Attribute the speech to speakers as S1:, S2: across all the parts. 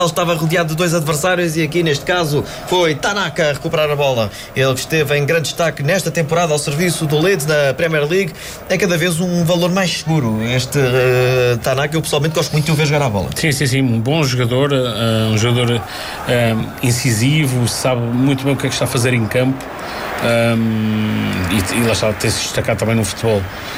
S1: Estava rodeado de dois adversários e aqui neste caso foi Tanaka a recuperar a bola. Ele que esteve em grande destaque nesta temporada ao serviço do Leeds na Premier League, é cada vez um valor mais seguro. Este Tanaka, eu pessoalmente gosto muito de o ver jogar a bola.
S2: Sim, um bom jogador, um jogador incisivo, sabe muito bem o que é que está a fazer em campo, e lá está, tem-se destacado também no futebol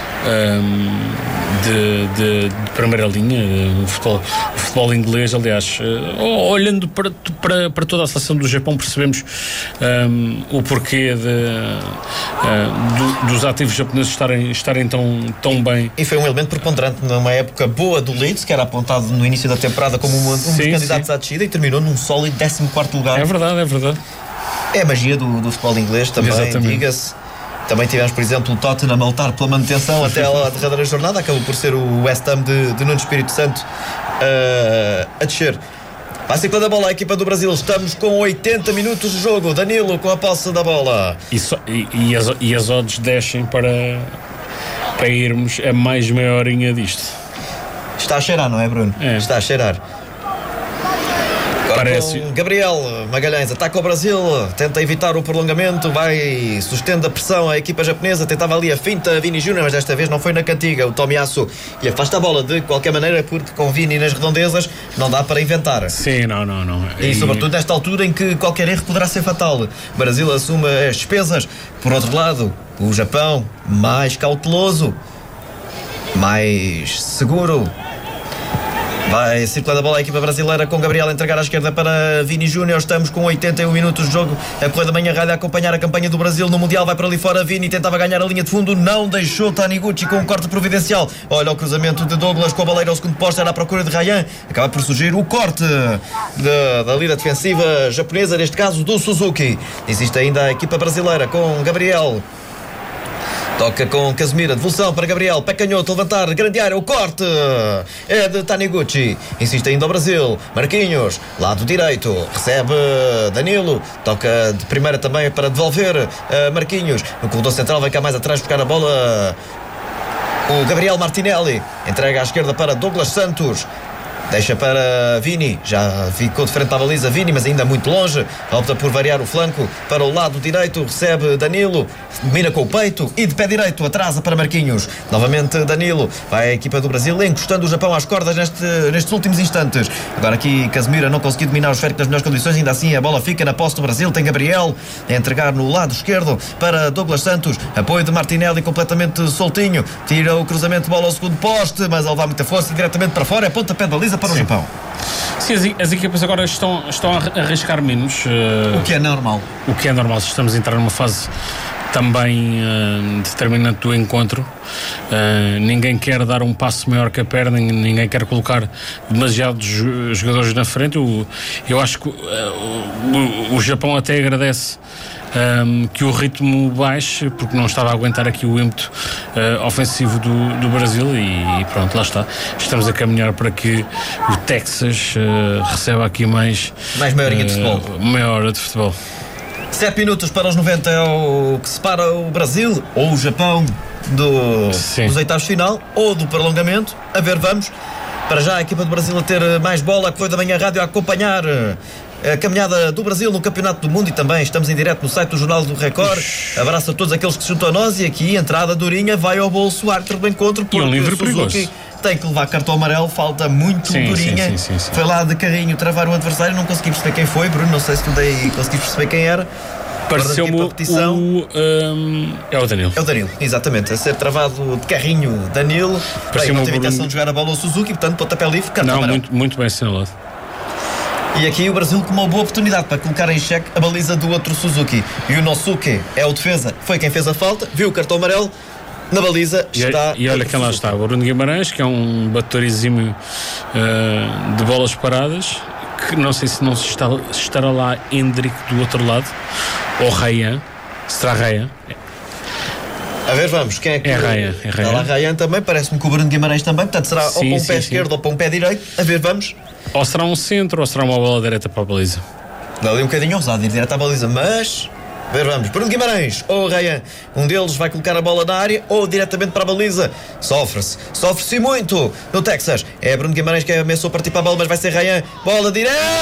S2: de primeira linha, o futebol inglês. Aliás, olhando para toda a seleção do Japão, percebemos o porquê dos ativos japoneses estarem tão bem.
S1: E foi um elemento preponderante numa época boa do Leeds, que era apontado no início da temporada como um dos candidatos à descida, e terminou num sólido 14º lugar.
S2: É verdade.
S1: É a magia do futebol inglês também, diga-se. Também tivemos, por exemplo, o Tottenham a lutar pela manutenção até a derradeira jornada. Acabou por ser o West Ham de Nuno Espírito Santo a descer. Vai circulando a bola a equipa do Brasil. Estamos com 80 minutos de jogo. Danilo com a posse da bola.
S2: E as odds descem para irmos a mais meia horinha disto.
S1: Está a cheirar, não é, Bruno?
S2: É.
S1: Está a cheirar.
S2: Parece.
S1: Gabriel Magalhães ataca o Brasil, tenta evitar o prolongamento, vai sustendo a pressão a equipa japonesa, tentava ali a finta a Vini Júnior, mas desta vez não foi na cantiga. O Tomiyasu lhe afasta a bola de qualquer maneira, porque com Vini nas redondezas não dá para inventar.
S2: Sim, não.
S1: E sobretudo nesta altura em que qualquer erro poderá ser fatal. O Brasil assume as despesas. Por outro lado, o Japão mais cauteloso, mais seguro. Vai circulando a bola a equipa brasileira com Gabriel a entregar à esquerda para Vini Júnior. Estamos com 81 minutos de jogo. A Correio da Manhã Rádio a acompanhar a campanha do Brasil no Mundial. Vai para ali fora. Vini tentava ganhar a linha de fundo. Não deixou Taniguchi com um corte providencial. Olha o cruzamento de Douglas com a baleira ao segundo posto. Era à procura de Ryan. Acaba por surgir o corte da linha defensiva japonesa, neste caso do Suzuki. Existe ainda a equipa brasileira com Gabriel. Toca com Casemiro, devolução para Gabriel, pé canhoto, levantar, grande área, o corte é de Taniguchi. Insiste ainda o Brasil, Marquinhos, lado direito, recebe Danilo, toca de primeira também para devolver Marquinhos. No corredor central vai cá mais atrás buscar a bola o Gabriel Martinelli, entrega à esquerda para Douglas Santos. Deixa para Vini, já ficou de frente à baliza Vini, mas ainda muito longe. Opta por variar o flanco para o lado direito, recebe Danilo, mira com o peito e de pé direito atrasa para Marquinhos. Novamente Danilo, vai a equipa do Brasil encostando o Japão às cordas nestes últimos instantes. Agora aqui Casemiro não conseguiu dominar o esférico nas melhores condições, ainda assim a bola fica na posse do Brasil. Tem Gabriel a entregar no lado esquerdo para Douglas Santos, apoio de Martinelli completamente soltinho, tira o cruzamento de bola ao segundo poste, mas ele dá muita força e diretamente para fora, é pontapé de baliza para o Japão.
S2: Sim, as equipas agora estão a arriscar menos.
S1: O que é normal.
S2: Se estamos a entrar numa fase também determinante do encontro. Ninguém quer dar um passo maior que a perna, ninguém quer colocar demasiados jogadores na frente. Eu acho que o Japão até agradece que o ritmo baixe, porque não estava a aguentar aqui o ímpeto ofensivo do Brasil e pronto, lá está. Estamos a caminhar para que o Texas receba aqui mais
S1: meia horinha de futebol.
S2: Meia hora de futebol.
S1: 7 minutos para os 90 é o que separa o Brasil ou o Japão dos oitavos de final ou do prolongamento. A ver, vamos. Para já a equipa do Brasil a ter mais bola. A Correio da Manhã Rádio a acompanhar a caminhada do Brasil no Campeonato do Mundo e também estamos em direto no site do Jornal do Record. Abraço a todos aqueles que se juntam a nós e aqui, entrada durinha, vai ao bolso o árbitro do encontro, porque
S2: livre
S1: Suzuki tem que levar cartão amarelo, falta muito durinha.
S2: Sim.
S1: Foi lá de carrinho travar o adversário, não consegui perceber quem foi, Bruno, não sei se tu daí conseguiste perceber quem era.
S2: Pareceu-me é o Danilo.
S1: É o Danilo, exatamente, a ser travado de carrinho Danilo. Pareceu uma tentação de jogar a bola ao Suzuki, portanto, pontapé livre, cartão amarelo.
S2: Muito bem assinalado.
S1: E aqui o Brasil com uma boa oportunidade para colocar em xeque a baliza do outro Suzuki. E o Nosuke é o defesa, foi quem fez a falta, viu o cartão amarelo, na baliza está...
S2: E olha quem lá está, o Bruno Guimarães, que é um batedor exímio de bolas paradas, que não sei se não estará lá Hendrick do outro lado, ou Ryan, será Ryan?
S1: A ver, vamos, quem é que...
S2: É Ryan.
S1: Está lá Ryan também, parece-me que o Bruno Guimarães também, portanto será ou para um pé esquerdo ou para um pé direito. A ver, vamos.
S2: Ou será um centro ou será uma bola direta para a baliza.
S1: Dá ali um bocadinho ousado ir direto à baliza, mas Ver, vamos. Bruno Guimarães ou Ryan. Um deles vai colocar a bola na área ou diretamente para a baliza. Sofre-se muito no Texas. É Bruno Guimarães que ameaçou partir para a bola, mas vai ser Ryan. Bola direta.